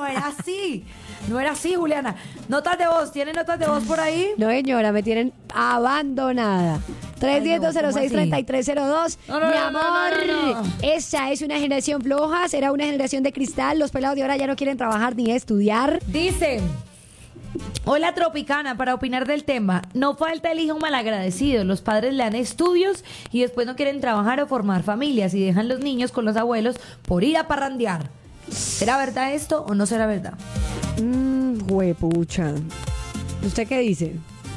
era así. No era así, Juliana. Notas de voz, ¿tienen notas de voz por ahí? No, señora, me tienen abandonada. 310-206-3302. Mi amor, esa es una generación floja, será una generación de cristal. Los pelados de ahora ya no quieren trabajar ni estudiar. Dice: hola Tropicana, para opinar del tema, no falta el hijo malagradecido. Los padres le dan estudios y después no quieren trabajar o formar familias y dejan los niños con los abuelos por ir a parrandear. ¿Será verdad esto o no será verdad? Juepucha. ¿Usted qué dice?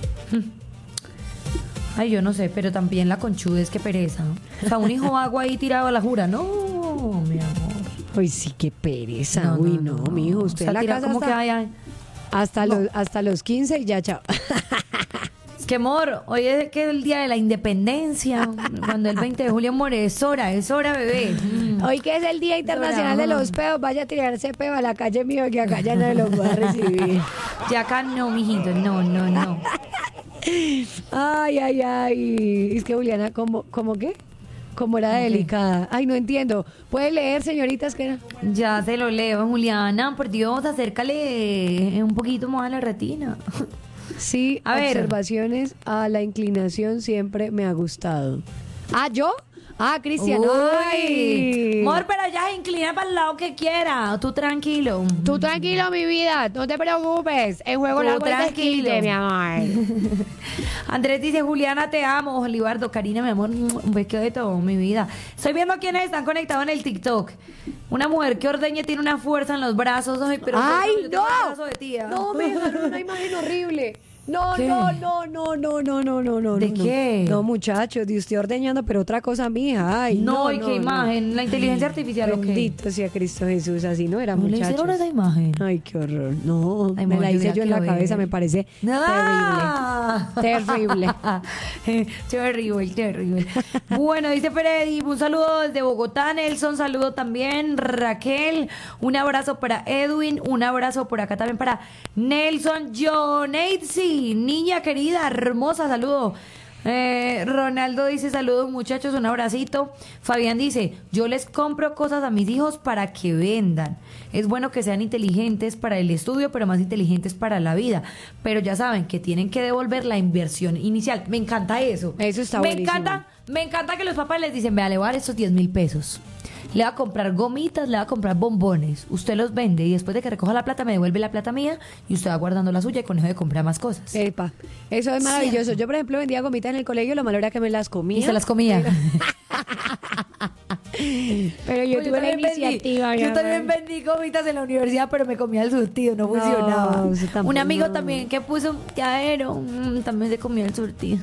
Ay, yo no sé, pero también la conchudez, qué pereza. O sea, un hijo agua ahí tirado a la jura. No, mi amor. Uy, sí, qué pereza. Uy, no, mijo. Usted en la casa como que hay. Hasta los 15 y ya, chao. Es que, amor, hoy es que es el día de la independencia. Cuando el 20 de julio, amor, es hora, bebé. Hoy que es el Día Internacional de los Peos, vaya a tirarse peo a la calle mío, que acá ya no lo voy a recibir. Ya acá no, mijito, no. Ay. Es que Juliana, ¿cómo qué? Como era delicada. Ay, no entiendo. ¿Puede leer, señoritas? ¿Qué era? Ya se lo leo, Juliana. Por Dios, acércale un poquito más a la retina. Sí, a ver. Observaciones a la inclinación siempre me ha gustado. ¿Ah, yo? Ah, Cristian. Ay. Amor, pero ya se inclina para el lado que quiera. Tú tranquilo. Tú tranquilo, mi vida. No te preocupes. En juego la vuelta esquite, mi amor. Andrés dice: Juliana, te amo. Olivardo, Karina, mi amor, un beso de todo, mi vida. Estoy viendo quiénes están conectados en el TikTok. Una mujer que ordeña tiene una fuerza en los brazos. Ay, pero ¡ay, yo tengo el brazo de tía. No, me dejaron una imagen horrible. No. ¿Qué? No. ¿De qué? No, muchachos, de usted ordeñando, pero otra cosa, mija. Ay, no, ¿y qué imagen? ¿La inteligencia artificial o qué? Bendito sea Cristo Jesús, así no era, ¿No muchachos? le hicieron esa imagen? Ay, qué horror. No, Ay, me la hice Julia, yo en la qué cabeza, horrible. me parece terrible. Terrible. Bueno, dice Freddy, un saludo desde Bogotá. Nelson, saludo también. Raquel, un abrazo para Edwin, un abrazo por acá también para Nelson. Joneitzi, niña querida, hermosa, saludo. Ronaldo dice: saludos muchachos, un abracito. Fabián dice: yo les compro cosas a mis hijos para que vendan. Es bueno que sean inteligentes para el estudio, pero más inteligentes para la vida. Pero ya saben que tienen que devolver la inversión inicial. Me encanta eso. Eso está me buenísimo. Me encanta que los papás les dicen: vea, le voy a dar estos 10,000 pesos. Le va a comprar gomitas, le va a comprar bombones. Usted los vende y después de que recoja la plata me devuelve la plata mía y usted va guardando la suya y con eso de comprar más cosas. Epa, eso es maravilloso. Cierto. Yo, por ejemplo, vendía gomitas en el colegio, lo malo era que me las comía. Y se las comía. Pero yo tuve la iniciativa. Yo también vendí gomitas en la universidad, pero me comía el surtido, no funcionaba. eso tampoco, Un amigo no. también que puso un tiadero, también se comía el surtido.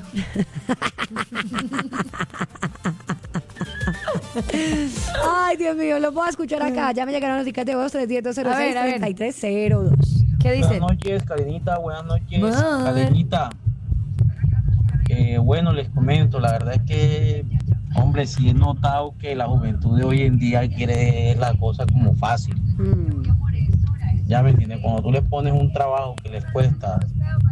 Ay, Dios mío, lo puedo escuchar acá. Ya me llegaron los tickets de voz 310-206-3302. ¿Qué dice? Buenas noches, Karinita. Buenas noches, Bye. Karinita. Bueno, les comento, la verdad es que, hombre, sí he notado que la juventud de hoy en día quiere la cosa como fácil. Ya me entiendes, cuando tú les pones un trabajo que les cuesta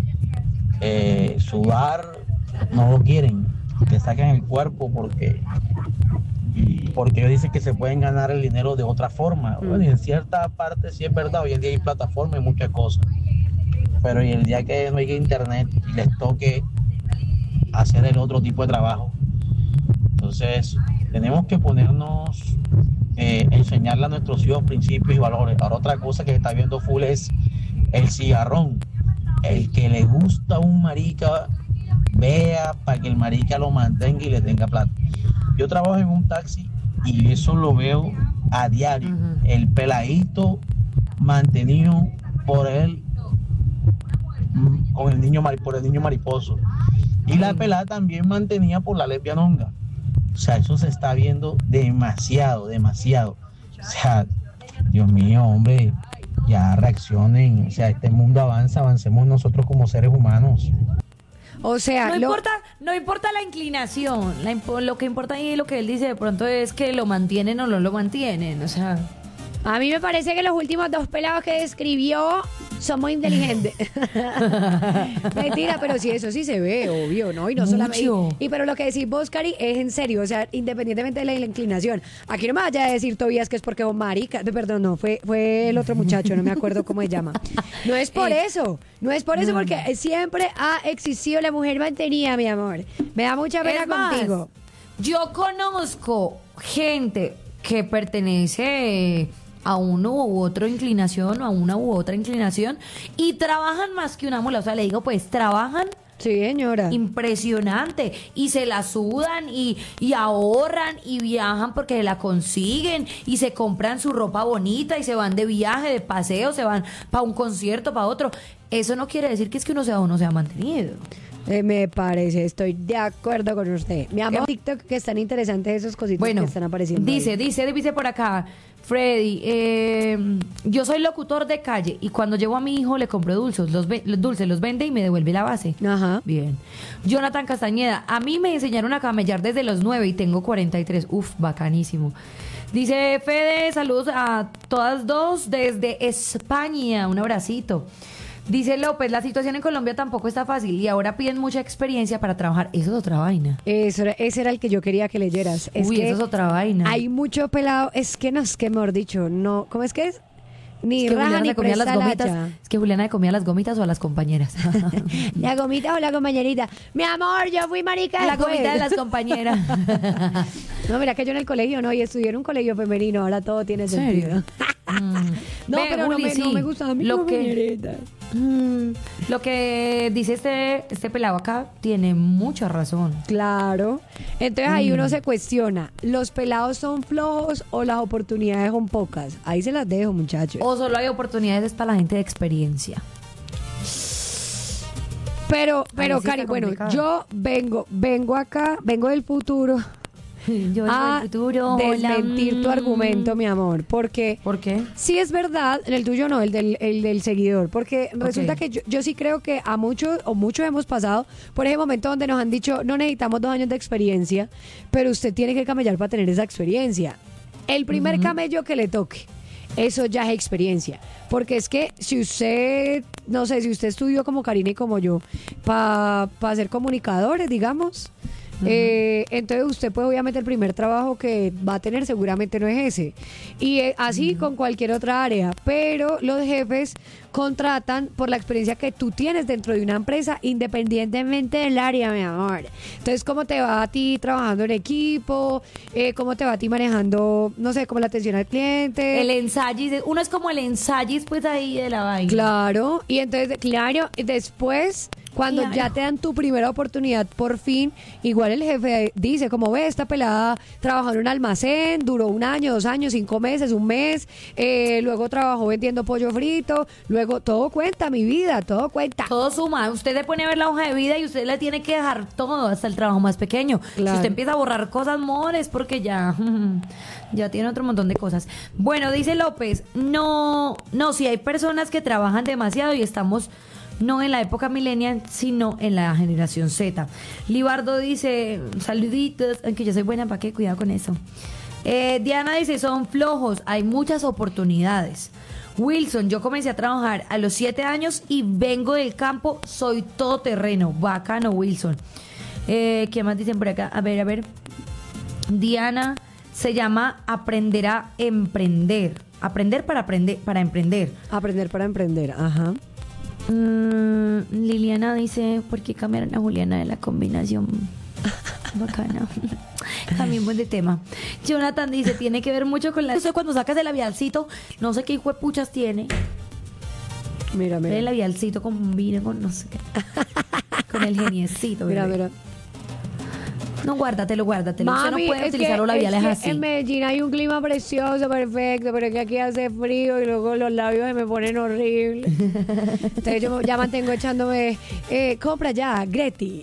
sudar, no lo quieren, te sacan el cuerpo porque ellos dicen que se pueden ganar el dinero de otra forma. Bueno, y en cierta parte sí es verdad, hoy en día hay plataformas y muchas cosas, pero y el día que no haya internet y les toque hacer el otro tipo de trabajo, entonces tenemos que ponernos, enseñarle a nuestros hijos principios y valores. Ahora otra cosa que se está viendo full es el cigarrón. El que le gusta un marica, vea para que el marica lo mantenga y le tenga plata. Yo trabajo en un taxi y eso lo veo a diario. El peladito mantenido por él, con el niño por el niño mariposo. Y la pelada también mantenida por la lesbianonga. O sea, eso se está viendo demasiado. O sea, Dios mío, hombre, ya reaccionen. O sea, este mundo avanza, avancemos nosotros como seres humanos. O sea, No importa la inclinación, lo que importa ahí, lo que él dice de pronto es que lo mantienen o no lo mantienen, o sea. a mí me parece que los últimos dos pelados que describió Son muy inteligentes. Mentira, pero sí, eso sí se ve, obvio, ¿no? Y no solamente. Y pero lo que decís vos, Cari, es en serio. O sea, independientemente de la inclinación. Aquí no me vaya a decir, Tobías, que es porque vos marica. Perdón, no, fue el otro muchacho, no me acuerdo cómo se llama. No es por eso. No es por eso, porque siempre ha existido la mujer mantenida, mi amor. Me da mucha pena contigo. Yo conozco gente que pertenece a uno u otra inclinación o a una u otra inclinación y trabajan más que una mula. O sea, le digo, pues, trabajan. Sí, señora. Impresionante. Y se la sudan y ahorran y viajan porque la consiguen y se compran su ropa bonita y se van de viaje, de paseo, se van para un concierto, para otro. Eso no quiere decir que es que uno sea o no sea mantenido. Me parece, estoy de acuerdo con usted. Mi amor, TikTok, que están interesantes esos cositos que están apareciendo. Dice por acá, Freddy, yo soy locutor de calle y cuando llevo a mi hijo le compro dulces, los vende y me devuelve la base. Ajá. Bien. Jonathan Castañeda, a mí me enseñaron a camellar desde los 9 y tengo 43. Uf, bacanísimo. Dice Fede, saludos a todas dos desde España, un abracito. Dice López, la situación en Colombia tampoco está fácil y ahora piden mucha experiencia para trabajar. Eso es otra vaina. Ese era el que yo quería que leyeras. Uy, eso es otra vaina. Hay mucho pelado, es que mejor dicho, no, ¿cómo es que es? Ni raja ni comía las gomitas. ya. Es que Juliana le comía las gomitas o a las compañeras. La gomita o la compañerita. Mi amor, yo fui marica La gomita de las compañeras. No, mira que yo en el colegio no, y estudié en un colegio femenino, ahora todo tiene sentido. No, pero Juli, no me gustaba mi compañerita. Lo que dice este pelado acá tiene mucha razón. Claro. Entonces ahí uno se cuestiona, ¿los pelados son flojos o las oportunidades son pocas? Ahí se las dejo, muchachos. O solo hay oportunidades para la gente de experiencia. Pero Cari, bueno, yo vengo acá, vengo del futuro. Yo del futuro, desmentir tu argumento, mi amor, porque ¿por qué? Sí es verdad, el tuyo no, el del seguidor, porque resulta que yo sí creo que a muchos hemos pasado por ese momento donde nos han dicho no necesitamos 2 años de experiencia, pero usted tiene que camellar para tener esa experiencia. El primer camello que le toque, eso ya es experiencia, porque es que si usted, no sé, si usted estudió como Karina y como yo para ser comunicadores, digamos, entonces usted pues obviamente el primer trabajo que va a tener seguramente no es ese, y así con cualquier otra área, pero los jefes contratan por la experiencia que tú tienes dentro de una empresa independientemente del área, mi amor. Entonces, ¿cómo te va a ti trabajando en equipo? ¿Cómo te va a ti manejando, no sé, como la atención al cliente? El ensayis, uno es como el ensayis pues ahí de la vaina. Claro, y entonces, después cuando ya te dan tu primera oportunidad, por fin, igual el jefe dice, como ve, esta pelada trabajó en un almacén, duró 1 año, 2 años, 5 meses, 1 mes, luego trabajó vendiendo pollo frito, luego todo cuenta, mi vida, todo cuenta. Todo suma, usted le pone a ver la hoja de vida y usted le tiene que dejar todo, hasta el trabajo más pequeño. Claro. Si usted empieza a borrar cosas, es porque ya tiene otro montón de cosas. Bueno, dice López, no, si hay personas que trabajan demasiado y estamos no en la época millennial, sino en la generación Z. Libardo dice, saluditos, aunque yo soy buena, ¿para qué? Cuidado con eso. Diana dice, son flojos, hay muchas oportunidades. Wilson, yo comencé a trabajar a los 7 años y vengo del campo, soy todoterreno. Bacano, Wilson. ¿Qué más dicen por acá? A ver. Diana, se llama aprender a emprender. Aprender para emprender. Aprender para emprender, ajá. Liliana dice, ¿por qué cambiaron a Juliana de la combinación? Bacana. También buen de tema. Jonathan dice, tiene que ver mucho con la... Cuando sacas el labialcito, no sé qué hijo de puchas tiene. Mira. El labialcito con vino, con no sé qué. Con el geniecito. Mira. No, guárdatelo. Mami, usted no puede utilizar los labiales así. En Medellín hay un clima precioso, perfecto, pero es que aquí hace frío y luego los labios se me ponen horribles. Entonces yo ya mantengo echándome, compra ya, Greti.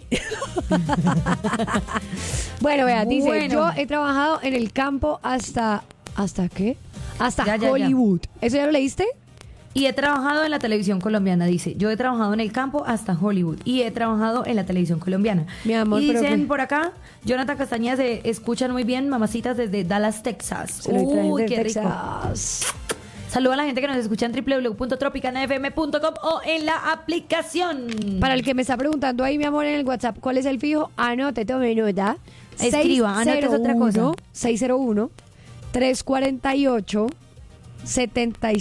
Bueno, vea, dice, yo he trabajado en el campo ¿hasta qué? Hasta Hollywood. Ya. ¿Eso ya lo leíste? Y he trabajado en la televisión colombiana, dice. Yo he trabajado en el campo hasta Hollywood. Y he trabajado en la televisión colombiana. Mi amor, y dicen por acá, Jonathan Castañeda, se escuchan muy bien, mamacitas desde Dallas, Texas. Uy, qué Texas. rico. Saluda a la gente que nos escucha en www.tropicanafm.com o en la aplicación. Para el que me está preguntando ahí, mi amor, en el WhatsApp, ¿cuál es el fijo? Anote, tome nota. Escriba, anote es otra cosa. 601 348 75